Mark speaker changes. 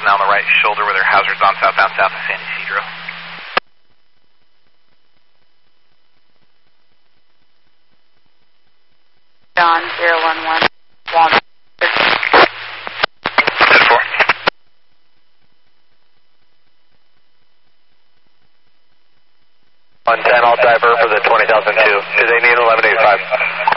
Speaker 1: now on the right shoulder where their hazards on southbound south of San Ysidro.
Speaker 2: John 011, Walnut.
Speaker 1: 10-4.
Speaker 3: On 10, I'll divert for the 20,002. Do they need 1185?